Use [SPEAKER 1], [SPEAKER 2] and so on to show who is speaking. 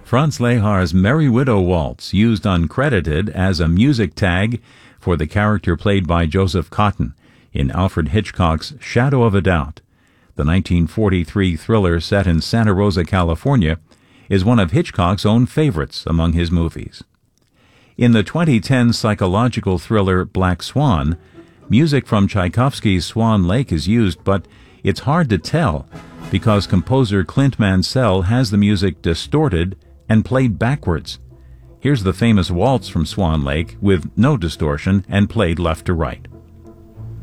[SPEAKER 1] Franz Lehar's Merry Widow Waltz, used uncredited as a music tag for the character played by Joseph Cotten in Alfred Hitchcock's Shadow of a Doubt. The 1943 thriller set in Santa Rosa, California, is one of Hitchcock's own favorites among his movies. In the 2010 psychological thriller Black Swan, music from Tchaikovsky's Swan Lake is used, but it's hard to tell because composer Clint Mansell has the music distorted and played backwards. Here's the famous waltz from Swan Lake with no distortion and played left to right.